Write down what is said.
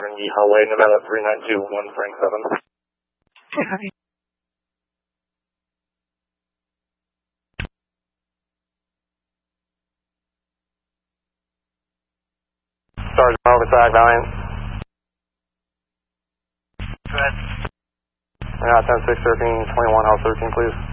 Highway, Nevada 3921, Frank 7. Sergeant Oversight, Valiant. Go ahead. 10-6-13, 21, house 13, please.